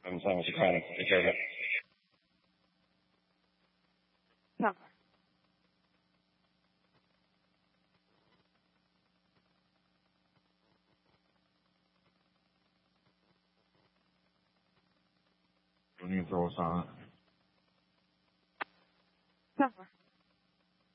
As long as you kind of take care of it. No. Don't even throw us on it. No.